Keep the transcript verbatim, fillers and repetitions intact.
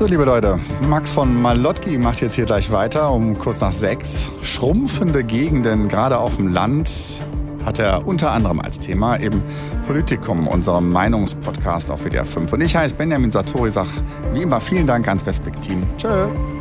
So, liebe Leute, Max von Malotki macht jetzt hier gleich weiter um kurz nach sechs. Schrumpfende Gegenden, gerade auf dem Land, hat er unter anderem als Thema eben Politikum, unserem Meinungspodcast auf W D R fünf. Und ich heiße Benjamin Sartori, sag wie immer vielen Dank ans Westbeck-Team. Tschö.